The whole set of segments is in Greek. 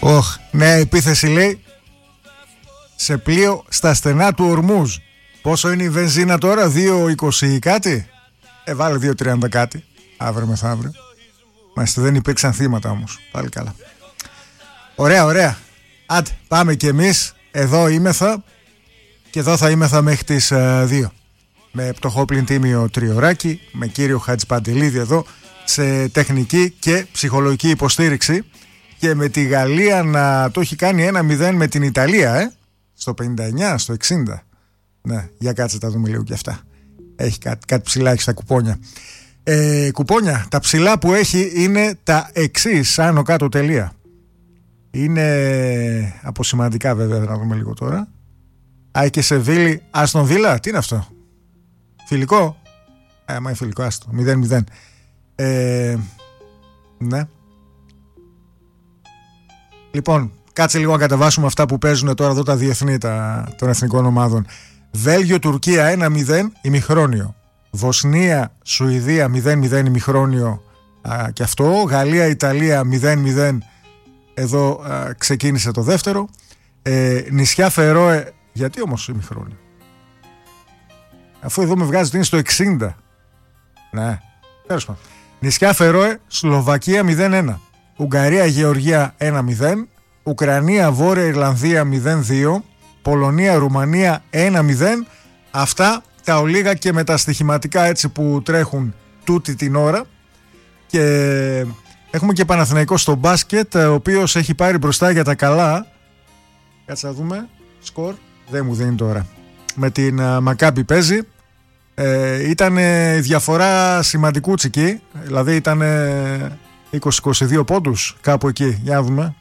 Νέα επίθεση λέει σε πλοίο στα στενά του Ορμούζ. Πόσο είναι η βενζίνα τώρα? 2,20 κάτι? Βάλε 2,30 κάτι αύριο μεθαύριο. Μάλιστα, δεν υπήρξαν θύματα όμως. Πάλι καλά. Ωραία. Άντε, πάμε κι εμείς. Εδώ είμεθα. Και εδώ θα είμεθα μέχρι τις 2. Με πτωχόπλην τίμιο τριωράκι, με κύριο Χατζηπαντελίδη εδώ σε τεχνική και ψυχολογική υποστήριξη, και με τη Γαλλία να το έχει κάνει 1-0 με την Ιταλία, στο 59, στο 60. Ναι, για κάτσε τα δούμε λίγο και αυτά. Έχει κάτι ψηλά, έχει στα κουπόνια. Κουπόνια, τα ψηλά που έχει είναι τα εξής, άνω κάτω τελεία. Είναι αποσημαντικά βέβαια, να δούμε λίγο τώρα. Και Σεβίλη, Άστον Βίλα, τι είναι αυτό? Φιλικό? Μα είναι φιλικό, άστο, 0-0. Ναι. Λοιπόν, κάτσε λίγο να κατεβάσουμε αυτά που παίζουν τώρα εδώ, τα διεθνή των εθνικών ομάδων. Βέλγιο-Τουρκία 1-0 ημιχρόνιο. Βοσνία-Σουηδία 0-0 ημιχρόνιο και αυτό. Γαλλία-Ιταλία 0-0. Εδώ ξεκίνησε το δεύτερο. Νησιά Φερόε. Γιατί όμως ημιχρόνιο? Αφού εδώ με βγάζει ότι είναι στο 60. Ναι, τέλος πάντων. Νησιά Φερόε, Σλοβακία 0-1. Ουγγαρία-Γεωργία 1-0. Ουκρανία-Βόρεια Ιρλανδία 0-2. Πολωνία-Ρουμανία 1-0. Αυτά τα ολίγα και με τα στοιχηματικά έτσι που τρέχουν τούτη την ώρα. Και έχουμε και Παναθηναϊκό στο μπάσκετ, ο οποίος έχει πάρει μπροστά για τα καλά. Κάτσε να δούμε. Σκορ δεν μου δίνει τώρα. Με την Μακάμπι παίζει. Ήταν διαφορά σημαντικούτσικη. Δηλαδή ήταν 20-22 πόντους κάπου εκεί. Για να δούμε.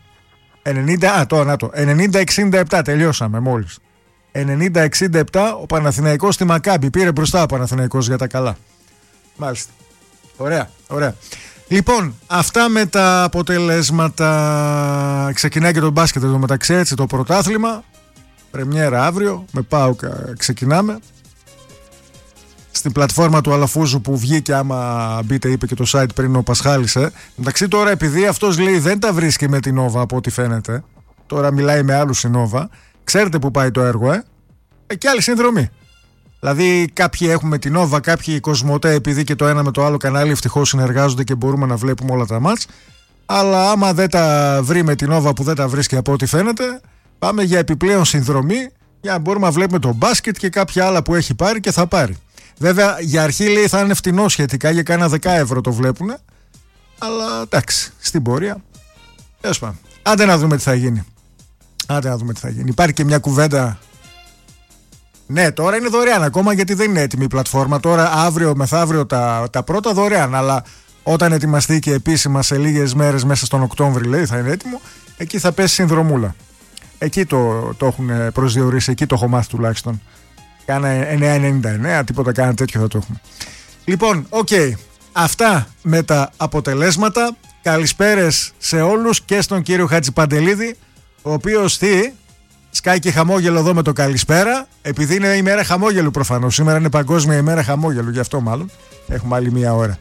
90-67 τελειώσαμε μόλις. 90-67 ο Παναθηναϊκός στη Μακάμπι. Πήρε μπροστά ο Παναθηναϊκός για τα καλά. Μάλιστα. Ωραία. Λοιπόν, αυτά με τα αποτελέσματα. Ξεκινάει και το μπάσκετ εδώ μεταξύ, έτσι, το πρωτάθλημα. Πρεμιέρα αύριο, με ΠΑΟΚ ξεκινάμε. Στην πλατφόρμα του Αλαφούζου που βγήκε, άμα μπείτε, είπε και το site πριν ο Πασχάλης. Εντάξει, τώρα επειδή αυτός λέει δεν τα βρίσκει με την Nova από ό,τι φαίνεται, τώρα μιλάει με άλλους η Nova, ξέρετε που πάει το έργο, και άλλη συνδρομή. Δηλαδή κάποιοι έχουμε την Nova, κάποιοι Κοσμοτέ, επειδή και το ένα με το άλλο κανάλι ευτυχώς συνεργάζονται και μπορούμε να βλέπουμε όλα τα μάτς. Αλλά άμα δεν τα βρει με την Nova που δεν τα βρίσκει από ό,τι φαίνεται, πάμε για επιπλέον συνδρομή για να μπορούμε να βλέπουμε το μπάσκετ και κάποια άλλα που έχει πάρει και θα πάρει. Βέβαια για αρχή λέει θα είναι φτηνό σχετικά, για κάνα 10 ευρώ το βλέπουνε. Αλλά εντάξει, στην πορεία. Τέλος πάντων. Άντε να δούμε τι θα γίνει. Υπάρχει και μια κουβέντα. Ναι, τώρα είναι δωρεάν ακόμα γιατί δεν είναι έτοιμη η πλατφόρμα. Τώρα αύριο μεθαύριο τα πρώτα δωρεάν. Αλλά όταν ετοιμαστεί και επίσημα σε λίγες μέρες, μέσα στον Οκτώβρη λέει θα είναι έτοιμο, εκεί θα πέσει συνδρομούλα. Εκεί το έχουν προσδιορίσει, εκεί το έχω μάθει τουλάχιστον. Κάνα 9,99, τίποτα κάνα τέτοιο θα το έχουμε. Λοιπόν, αυτά με τα αποτελέσματα. Καλησπέρες σε όλους και στον κύριο Χατζηπαντελίδη, ο οποίος σκάει και χαμόγελο εδώ με το καλησπέρα, επειδή είναι ημέρα χαμόγελου προφανώς. Σήμερα είναι παγκόσμια ημέρα χαμόγελου, γι' αυτό μάλλον έχουμε άλλη μία ώρα.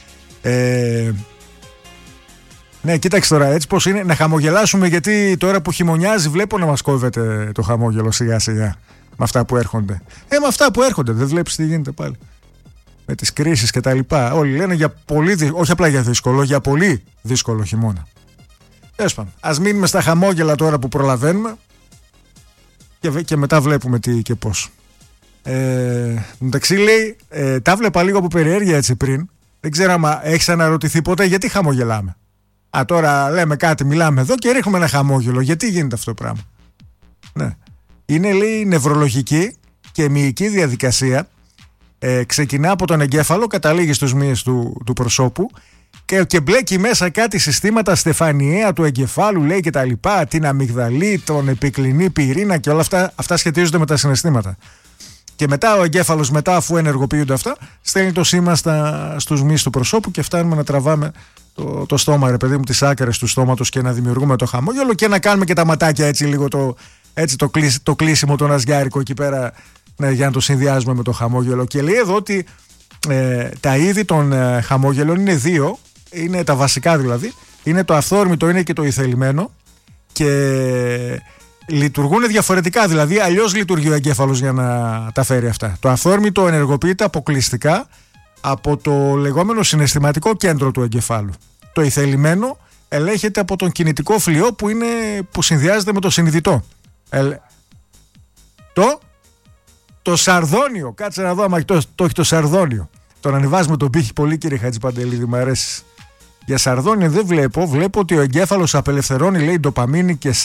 Ναι, κοίταξε τώρα έτσι πως είναι να χαμογελάσουμε, γιατί τώρα που χειμωνιάζει βλέπω να μας κόβεται το χαμόγελο σιγά σιγά με αυτά που έρχονται. Με αυτά που έρχονται δεν βλέπεις τι γίνεται πάλι με τις κρίσεις και τα λοιπά. Όλοι λένε για πολύ, όχι απλά για δύσκολο, για πολύ δύσκολο χειμώνα. Τέλος πάντων, ας μείνουμε στα χαμόγελα τώρα που προλαβαίνουμε και μετά βλέπουμε τι και πώς. Εντάξει, λέει, τα βλέπα λίγο από περιέργεια έτσι πριν. Δεν ξέρω άμα έχεις αναρωτηθεί ποτέ γιατί χαμογελάμε. Τώρα λέμε κάτι, μιλάμε εδώ και ρίχνουμε ένα χαμόγελο. Γιατί γίνεται αυτό το πράγμα? Ναι. Είναι, λέει, νευρολογική και μυϊκή διαδικασία. Ξεκινά από τον εγκέφαλο, καταλήγει στους μύες του προσώπου και μπλέκει μέσα κάτι συστήματα στεφανιαία του εγκεφάλου, λέει, και τα λοιπά, την αμυγδαλή, τον επικλινή πυρήνα και όλα αυτά σχετίζονται με τα συναισθήματα. Και μετά ο εγκέφαλος, αφού ενεργοποιούνται αυτά, στέλνει το σήμα στους μυς του προσώπου και φτάνουμε να τραβάμε το στόμα, ρε παιδί μου, τις άκρες του στόματος και να δημιουργούμε το χαμόγελο και να κάνουμε και τα ματάκια έτσι λίγο το κλείσιμο το ναζιάρικο εκεί πέρα, ναι, για να το συνδυάζουμε με το χαμόγελο. Και λέει εδώ ότι τα είδη των χαμόγελων είναι δύο, είναι τα βασικά δηλαδή, είναι το αυθόρμητο, είναι και το ηθελημένο. και λειτουργούν διαφορετικά. Δηλαδή, αλλιώς λειτουργεί ο εγκέφαλος για να τα φέρει αυτά. Το αυθόρμητο ενεργοποιείται αποκλειστικά από το λεγόμενο συναισθηματικό κέντρο του εγκεφάλου. Το ηθελημένο ελέγχεται από τον κινητικό φλοιό που συνδυάζεται με το συνειδητό. Το σαρδόνιο. Κάτσε να δω άμα το έχει το σαρδόνιο. Τον ανεβάζουμε τον πύχη πολύ, κύριε Χατζηπαντελίδη, μου αρέσει. Για σαρδόνιο δεν βλέπω. Βλέπω ότι ο εγκέφαλος απελευθερώνει, λέει, ντοπαμίνη και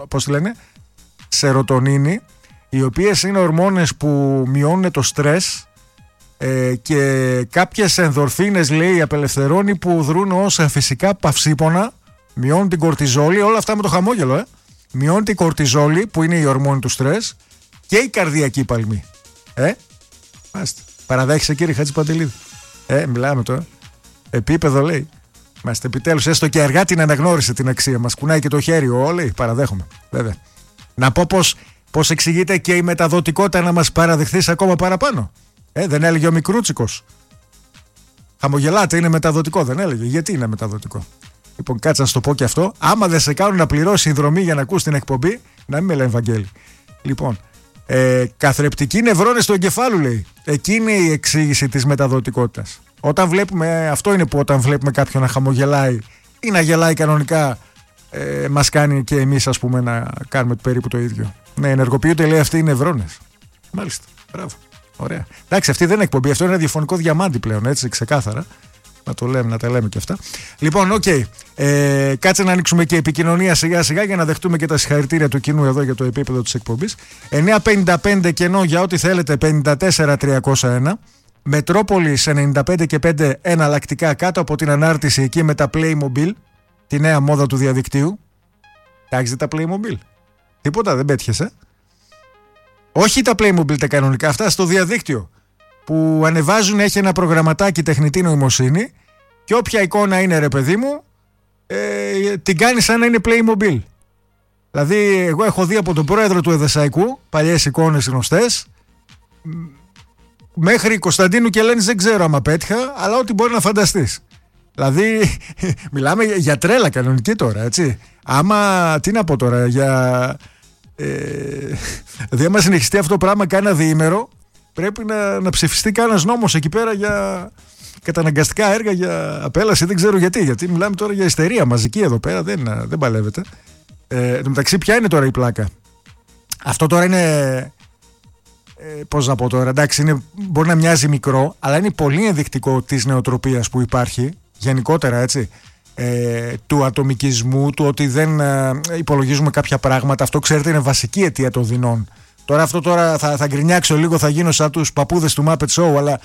σερωτονίνη, οι οποίες είναι ορμόνες που μειώνουν το στρες, και κάποιες ενδορφίνες, λέει, απελευθερώνει που δρούν ως φυσικά παυσίπονα, μειώνουν την κορτιζόλη, όλα αυτά με το χαμόγελο, μειώνει την κορτιζόλη που είναι η ορμόνη του στρες και η καρδιακή παλμή. Παραδέχεσαι, κύριε Χατζηπαντελίδη? Μιλάμε τώρα. Επίπεδο, λέει. Είμαστε επιτέλους, έστω και αργά την αναγνώρισε την αξία μας. Κουνάει και το χέρι, λέει, παραδέχομαι. Βέβαια. Να πω πώς εξηγείται και η μεταδοτικότητα να μας παραδεχθείς ακόμα παραπάνω. Δεν έλεγε ο Μικρούτσικος? Χαμογελάτε, είναι μεταδοτικό, δεν έλεγε? Γιατί είναι μεταδοτικό? Λοιπόν, κάτσε να σου το πω και αυτό. Άμα δεν σε κάνουν να πληρώσει συνδρομή για να ακούς την εκπομπή, να μην με λέει Ευαγγέλη. Λοιπόν, καθρεπτικοί νευρώνες του εγκεφάλου, λέει. Εκεί είναι η εξήγηση της μεταδοτικότητας. Όταν βλέπουμε, αυτό είναι που όταν βλέπουμε κάποιον να χαμογελάει ή να γελάει κανονικά, μας κάνει και εμείς, ας πούμε, να κάνουμε περίπου το ίδιο. Ναι, ενεργοποιούνται, λέει, αυτοί οι νευρώνες. Μάλιστα. Μπράβο. Ωραία. Εντάξει, αυτή δεν είναι εκπομπή, αυτό είναι ραδιοφωνικό διαμάντι πλέον, έτσι, ξεκάθαρα. Να τα λέμε και αυτά. Λοιπόν, οκ. Κάτσε να ανοίξουμε και επικοινωνία σιγά-σιγά για να δεχτούμε και τα συγχαρητήρια του κοινού εδώ για το επίπεδο της εκπομπής. 955 κενό για ό,τι θέλετε, 54-301. Μετρόπολης 95 και 5 εναλλακτικά κάτω από την ανάρτηση εκεί με τα Playmobil, τη νέα μόδα του διαδικτύου. Έχεις δει τα Playmobil? Τίποτα, δεν πέτυχες, Όχι τα Playmobil τα κανονικά, αυτά στο διαδίκτυο που ανεβάζουν, έχει ένα προγραμματάκι τεχνητή νοημοσύνη και όποια εικόνα είναι, ρε παιδί μου, την κάνει σαν να είναι Playmobil. Δηλαδή, εγώ έχω δει από τον πρόεδρο του Εδεσσαϊκού παλιές εικόνες γνωστές, μέχρι Κωνσταντίνου και Ελένης δεν ξέρω άμα πέτυχα, αλλά ό,τι μπορεί να φανταστείς. Δηλαδή, μιλάμε για τρέλα κανονική τώρα, έτσι. Άμα, τι να πω τώρα, δηλαδή άμα συνεχιστεί αυτό το πράγμα κάνα διήμερο, πρέπει να ψηφιστεί κανένας νόμος εκεί πέρα για καταναγκαστικά έργα, για απέλαση, δεν ξέρω γιατί μιλάμε τώρα για ιστερία μαζική εδώ πέρα, δεν παλεύεται. Εν τω μεταξύ, ποια είναι τώρα η πλάκα? Αυτό τώρα είναι, πώς να πω τώρα, εντάξει, μπορεί να μοιάζει μικρό, αλλά είναι πολύ ενδεικτικό της νεοτροπίας που υπάρχει γενικότερα, έτσι, του ατομικισμού, του ότι δεν υπολογίζουμε κάποια πράγματα. Αυτό, ξέρετε, είναι βασική αιτία των δεινών. Τώρα αυτό θα γκρινιάξω λίγο, θα γίνω σαν τους παππούδες του Muppet Show, αλλά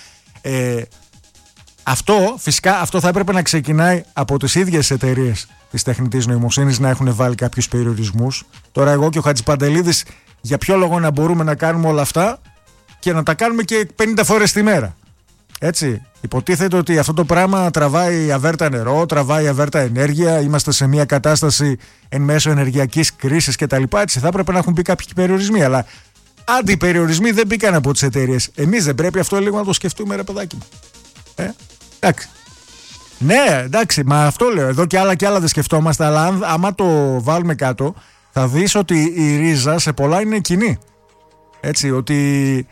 φυσικά αυτό θα έπρεπε να ξεκινάει από τις ίδιες εταιρείες της τεχνητής νοημοσύνης, να έχουν βάλει κάποιους περιορισμούς. Τώρα εγώ και ο Χατζηπαντελίδης, για ποιο λόγο να μπορούμε να κάνουμε όλα αυτά και να τα κάνουμε και 50 φορές τη μέρα? Έτσι, υποτίθεται ότι αυτό το πράγμα τραβάει αβέρτα νερό, τραβάει αβέρτα ενέργεια, είμαστε σε μια κατάσταση εν μέσω ενεργειακής κρίσης κτλ. Έτσι, θα έπρεπε να έχουν μπει κάποιοι περιορισμοί, αλλά αντιπεριορισμοί δεν μπήκαν από τις εταιρείες. Εμείς δεν πρέπει αυτό λίγο να το σκεφτούμε, ρε παιδάκι μου? Εντάξει. Ναι, εντάξει, μα αυτό λέω. Εδώ και άλλα δεν σκεφτόμαστε, αλλά άμα το βάλουμε κάτω, θα δεις ότι η ρίζα σε πολλά είναι κοινή. Έτσι, ότι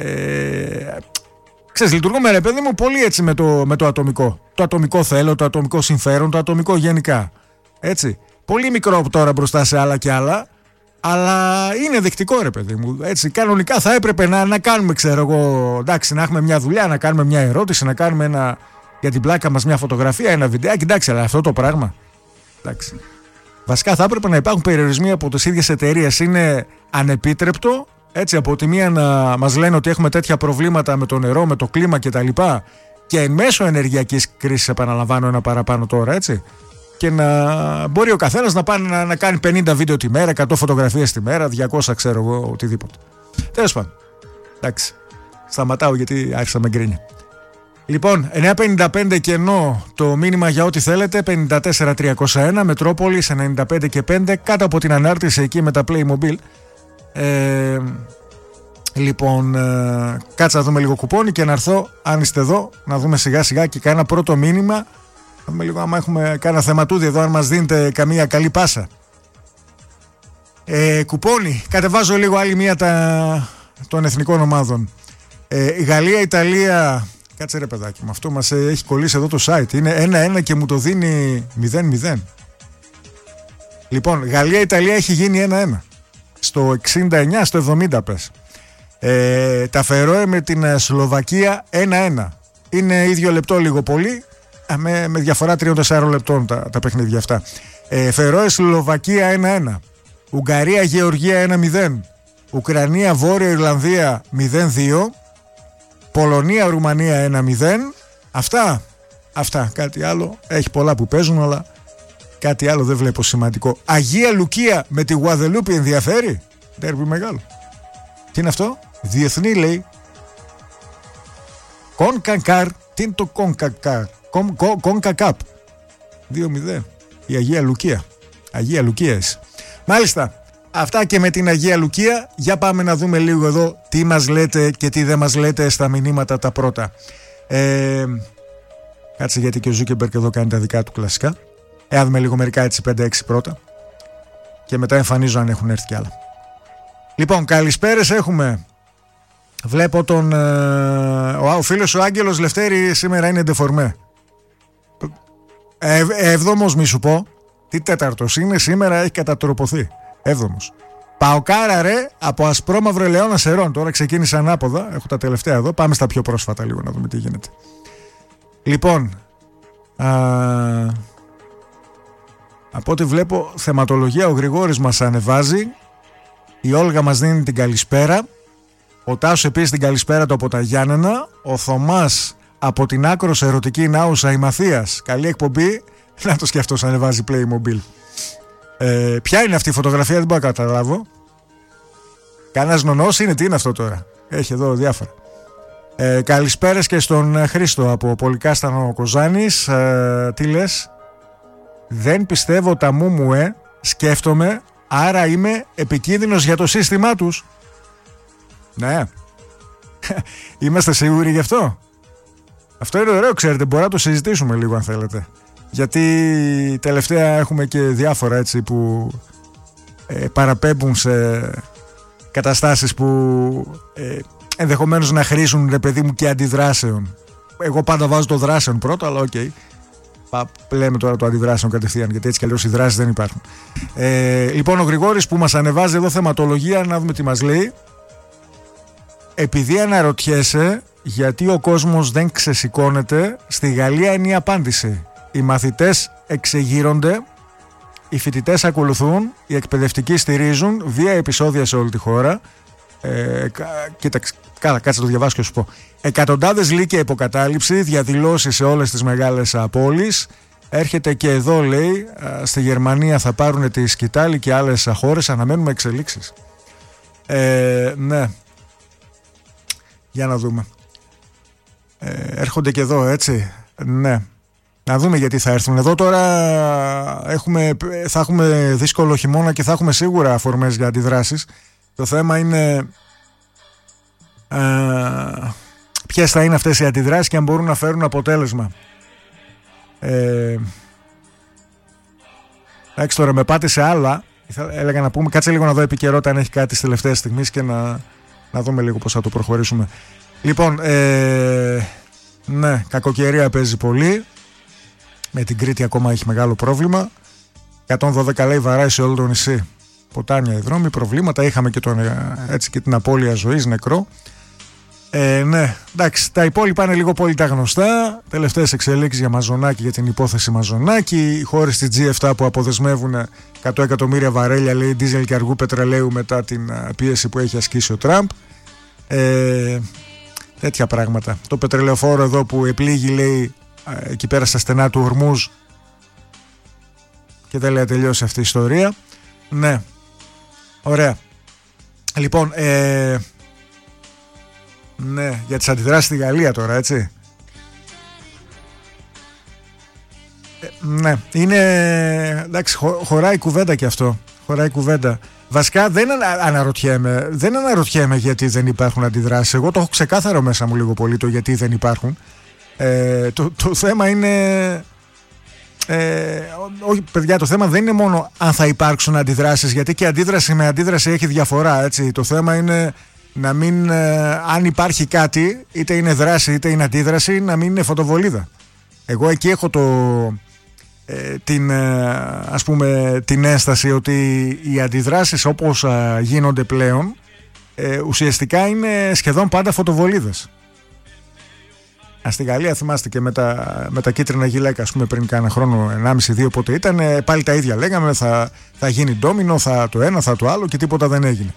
ξέρεις, λειτουργούμε, ρε παιδί μου, πολύ έτσι με το ατομικό. Το ατομικό θέλω, το ατομικό συμφέρον, το ατομικό γενικά. Έτσι. Πολύ μικρό τώρα μπροστά σε άλλα και άλλα, αλλά είναι δεκτικό, ρε παιδί μου. Έτσι, κανονικά θα έπρεπε να κάνουμε, ξέρω εγώ, εντάξει, να έχουμε μια δουλειά, να κάνουμε μια ερώτηση, να κάνουμε για την πλάκα μας μια φωτογραφία, ένα βιντεάκι, εντάξει, αλλά αυτό το πράγμα. Εντάξει. Βασικά θα έπρεπε να υπάρχουν περιορισμοί από τις ίδιες εταιρείες. Είναι ανεπίτρεπτο. Έτσι, από τη μία να μας λένε ότι έχουμε τέτοια προβλήματα με το νερό, με το κλίμα κτλ. Και εν μέσω ενεργειακής κρίσης, επαναλαμβάνω ένα παραπάνω τώρα, έτσι. Και να μπορεί ο καθένας να κάνει 50 βίντεο τη μέρα, 100 φωτογραφίες τη μέρα, 200 ξέρω εγώ, οτιδήποτε. Τέλος πάντων. Εντάξει. Σταματάω γιατί άρχισα με γκρίνια. Λοιπόν, 955 κενό το μήνυμα για ό,τι θέλετε, 54-301, Μετρόπολης 95 και 5, κάτω από την ανάρτηση εκεί με τα Playmobil. Λοιπόν, κάτσα να δούμε λίγο κουπόνι και να έρθω, αν είστε εδώ, να δούμε σιγά σιγά και κάνα πρώτο μήνυμα. Να δούμε λίγο άμα έχουμε κάνα θεματούδι εδώ, αν μας δίνετε καμία καλή πάσα. Κουπόνι. Κατεβάζω λίγο άλλη μία των εθνικών ομάδων. Γαλλία, Ιταλία. Κάτσε ρε παιδάκι μου, αυτό μας έχει κολλήσει εδώ το site. Είναι 1-1 και μου το δίνει 0-0. Λοιπόν, Γαλλία, Ιταλία έχει γίνει 1-1. Στο 69, στο 70 πες. Τα Φερόε με την Σλοβακία 1-1. Είναι ίδιο λεπτό λίγο πολύ, με διαφορά 3-4 λεπτών τα παιχνίδια αυτά. Φερόε, Σλοβακία 1-1. Ουγγαρία, Γεωργία 1-0. Ουκρανία, Βόρεια Ιρλανδία 0-2. Πολωνία, Ρουμανία 1-0. Αυτά. Κάτι άλλο. Έχει πολλά που παίζουν, αλλά κάτι άλλο δεν βλέπω σημαντικό. Αγία Λουκία με τη Γουαδελούπη ενδιαφέρει. Ντέρμπι μεγάλο. Τι είναι αυτό? Διεθνή λέει. Κονκακάρ. Τι είναι το Κονκακάρ? Κονκακάπ 2-0. Η Αγία Λουκία. Αγία Λουκία. Μάλιστα. Αυτά και με την Αγία Λουκία. Για πάμε να δούμε λίγο εδώ τι μας λέτε και τι δεν μας λέτε στα μηνύματα τα πρώτα. Κάτσε, γιατί και ο Ζούκεμπερκ εδώ κάνει τα δικά του κλασικά. Δούμε λίγο μερικά έτσι 5-6 πρώτα. Και μετά εμφανίζω αν έχουν έρθει κι άλλα. Λοιπόν, καλησπέρες έχουμε. Βλέπω ο φίλος ο Άγγελος Λευτέρη σήμερα είναι ντεφορμέ. Εβδόμος μη σου πω. Τι τέταρτος είναι σήμερα, έχει κατατροποθεί. Έβδομος. Παοκάρα ρε, από Ασπρόμαυρο Ελαιώνα Σερών. Τώρα ξεκίνησα ανάποδα, έχω τα τελευταία εδώ. Πάμε στα πιο πρόσφατα λίγο να δούμε τι γίνεται. Λοιπόν, από ό,τι βλέπω θεματολογία ο Γρηγόρης μας ανεβάζει. Η Όλγα μας δίνει την καλησπέρα. Ο Τάσος επίσης την καλησπέρα του από τα Γιάννενα. Ο Θωμάς από την άκρος ερωτική Νάουσα η Μαθίας. Καλή εκπομπή. Να το σκεφτός ανεβάζει Playmobil. Ποια είναι αυτή η φωτογραφία, δεν μπορώ να καταλάβω. Κανένας νονός είναι, τι είναι αυτό τώρα? Έχει εδώ διάφορα. Καλησπέρας και στον Χρήστο από Πολυκάστανο Κοζάνης. Τι λες? Δεν πιστεύω τα μου σκέφτομαι, άρα είμαι επικίνδυνος για το σύστημά τους. Ναι. Είμαστε σίγουροι γι' αυτό? Αυτό είναι ωραίο, ξέρετε, μπορεί να το συζητήσουμε λίγο αν θέλετε. Γιατί τελευταία έχουμε και διάφορα έτσι που παραπέμπουν σε καταστάσεις που ενδεχομένως να χρήσουν ρε παιδί μου και αντιδράσεων. Εγώ πάντα βάζω το δράσεων πρώτα, αλλά οκ. Λέμε τώρα το αντιδράσεων κατευθείαν, γιατί έτσι κι αλλιώς οι δράσεις δεν υπάρχουν. Λοιπόν, ο Γρηγόρης που μας ανεβάζει εδώ θεματολογία, να δούμε τι μας λέει. Επειδή αναρωτιέσαι γιατί ο κόσμος δεν ξεσηκώνεται, στη Γαλλία είναι η απάντηση. Οι μαθητές εξεγείρονται, οι φοιτητές ακολουθούν, οι εκπαιδευτικοί στηρίζουν, βία επεισόδια σε όλη τη χώρα. Κοίταξε, κάτσε το διαβάσω και σου πω. Εκατοντάδες λύκεια υποκατάληψη, διαδηλώσεις σε όλες τις μεγάλες πόλεις. Έρχεται και εδώ, λέει, στη Γερμανία θα πάρουν τη σκητάλη και άλλες χώρες, αναμένουμε εξελίξεις. Ναι. Για να δούμε. Έρχονται και εδώ, έτσι. Ναι. Να δούμε γιατί θα έρθουν. Εδώ τώρα θα έχουμε δύσκολο χειμώνα και θα έχουμε σίγουρα αφορμές για αντιδράσεις. Το θέμα είναι ποιες θα είναι αυτές οι αντιδράσεις και αν μπορούν να φέρουν αποτέλεσμα. Εντάξει, τώρα με πάτε σε άλλα. Έλεγα να πούμε, κάτσε λίγο να δω επικαιρότητα αν έχει κάτι στις τελευταίες στιγμές και να δούμε λίγο πώς θα το προχωρήσουμε. Λοιπόν, ναι, κακοκαιρία παίζει πολύ. Με την Κρήτη ακόμα έχει μεγάλο πρόβλημα. 112 λέει βαράει σε όλο το νησί. Ποτάμια οι δρόμοι, προβλήματα. Είχαμε και, έτσι, και την απώλεια ζωής, νεκρό. Ναι, εντάξει, τα υπόλοιπα είναι λίγο πολύ τα γνωστά. Τελευταίες εξελίξεις για Μαζονάκη, για την υπόθεση Μαζονάκη. Οι χώρες της G7 που αποδεσμεύουν 100 εκατομμύρια βαρέλια, λέει, ντίζελ και αργού πετρελαίου μετά την πίεση που έχει ασκήσει ο Τραμπ. Τέτοια πράγματα. Το πετρελαιοφόρο εδώ που επλήγει, λέει, εκεί πέρα στα στενά του Ορμούζ, και δεν λέει να τελειώσει αυτή η ιστορία. Ναι, ωραία. Λοιπόν, ναι, για τις αντιδράσεις στη Γαλλία τώρα, έτσι. Ναι, είναι, εντάξει, χωράει κουβέντα και αυτό. Χωράει κουβέντα. Βασικά δεν αναρωτιέμαι γιατί δεν υπάρχουν αντιδράσεις. Εγώ το έχω ξεκάθαρο μέσα μου λίγο πολύ το γιατί δεν υπάρχουν. Το θέμα είναι όχι, παιδιά, το θέμα δεν είναι μόνο αν θα υπάρξουν αντιδράσεις, γιατί και αντίδραση με αντίδραση έχει διαφορά, έτσι. Το θέμα είναι να μην, αν υπάρχει κάτι, είτε είναι δράση είτε είναι αντίδραση, να μην είναι φωτοβολίδα. Εγώ εκεί έχω την ένσταση ότι οι αντιδράσεις όπως γίνονται πλέον ουσιαστικά είναι σχεδόν πάντα φωτοβολίδες. Στη Γαλλία θυμάστε και με τα κίτρινα γυλαίκα, ας πούμε, πριν κάνα χρόνο, 1,5-2 πότε ήταν, πάλι τα ίδια λέγαμε, θα γίνει ντόμινο, θα το ένα, θα το άλλο, και τίποτα δεν έγινε.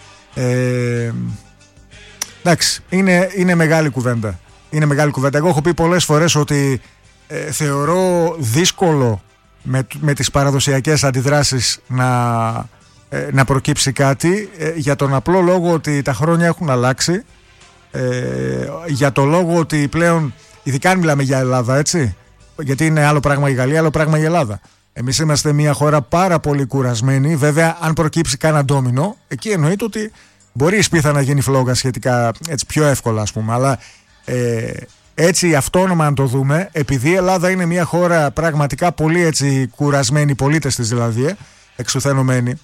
Εντάξει, είναι μεγάλη κουβέντα. Είναι μεγάλη κουβέντα. Εγώ έχω πει πολλές φορές ότι θεωρώ δύσκολο με τις παραδοσιακές αντιδράσεις να προκύψει κάτι, για τον απλό λόγο ότι τα χρόνια έχουν αλλάξει, για το λόγο ότι πλέον, ειδικά αν μιλάμε για Ελλάδα, έτσι, γιατί είναι άλλο πράγμα η Γαλλία, άλλο πράγμα η Ελλάδα. Εμείς είμαστε μια χώρα πάρα πολύ κουρασμένη. Βέβαια, αν προκύψει κάνα ντόμινο, εκεί εννοείται ότι μπορεί η σπίθα να γίνει φλόγα σχετικά, έτσι, πιο εύκολα, ας πούμε. Αλλά έτσι αυτόνομα, αν το δούμε, επειδή η Ελλάδα είναι μια χώρα πραγματικά πολύ, έτσι, κουρασμένη, οι πολίτες της δηλαδή, εξουθενωμένοι,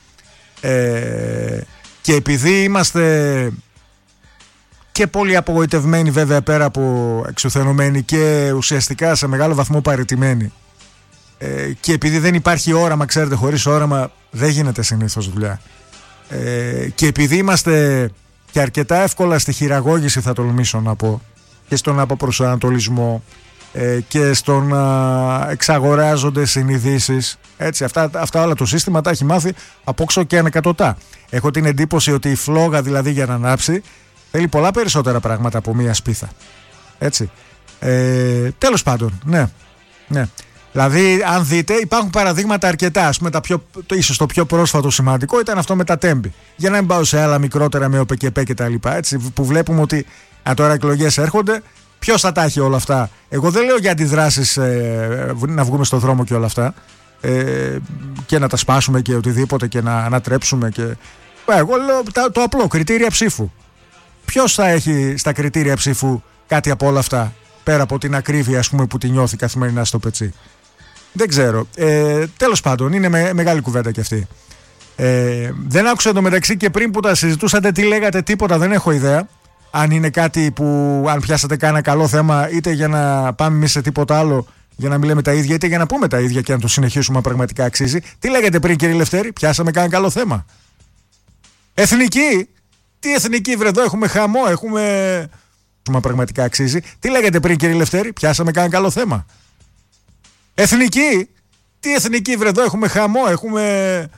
και επειδή είμαστε και πολύ απογοητευμένοι, βέβαια, πέρα από εξουθενωμένοι, και ουσιαστικά σε μεγάλο βαθμό παραιτημένοι, και επειδή δεν υπάρχει όραμα, ξέρετε, χωρίς όραμα δεν γίνεται συνήθως δουλειά, και επειδή είμαστε και αρκετά εύκολα στη χειραγώγηση, θα τολμήσω να πω, και στον αποπροσανατολισμό, και στο να εξαγοράζονται συνειδήσεις, έτσι, αυτά όλα το σύστημα τα έχει μάθει απόξω και ανεκατοτά. Έχω την εντύπωση ότι η φλόγα, δηλαδή, για να ανάψει, θέλει πολλά περισσότερα πράγματα από μία σπίθα. Έτσι. Τέλος πάντων, ναι. Δηλαδή, αν δείτε, υπάρχουν παραδείγματα αρκετά. Ας πούμε, ίσως το πιο πρόσφατο σημαντικό ήταν αυτό με τα Τέμπη. Για να μην πάω σε άλλα μικρότερα με ΟΠΚΠ και τα λοιπά. Έτσι, που βλέπουμε ότι τώρα εκλογές έρχονται. Ποιος θα τα έχει όλα αυτά? Εγώ δεν λέω για αντιδράσεις, να βγούμε στον δρόμο και όλα αυτά, και να τα σπάσουμε και οτιδήποτε και να ανατρέψουμε. Εγώ λέω το απλό, κριτήρια ψήφου. Ποιος θα έχει στα κριτήρια ψήφου κάτι από όλα αυτά, πέρα από την ακρίβεια, ας πούμε, που τη νιώθει καθημερινά στο πετσί? Δεν ξέρω. Τέλος πάντων, είναι μεγάλη κουβέντα κι αυτή. Δεν άκουσα εντωμεταξύ και πριν που τα συζητούσατε τι λέγατε, τίποτα, δεν έχω ιδέα. Αν είναι κάτι που, αν πιάσατε κάνα καλό θέμα, είτε για να πάμε εμείς σε τίποτα άλλο, για να μην λέμε τα ίδια, είτε για να πούμε τα ίδια και να το συνεχίσουμε αν πραγματικά αξίζει. Τι λέγατε πριν, κύριε Λευτέρη? Πιάσαμε κάνα καλό θέμα? Εθνική? Τι εθνική, βρε, εδώ έχουμε χαμό, έχουμε... Μα πραγματικά αξίζει. Τι λέγατε πριν, κύριε Λευτέρη? Πιάσαμε κάνα καλό θέμα? Εθνική? Τι εθνική, βρε, εδώ έχουμε χαμό, έχουμε...